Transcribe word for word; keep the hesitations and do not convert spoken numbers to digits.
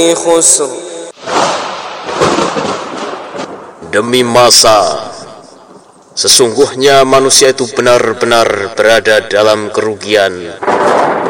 khusr. Demi masa, sesungguhnya manusia itu benar-benar berada dalam kerugian.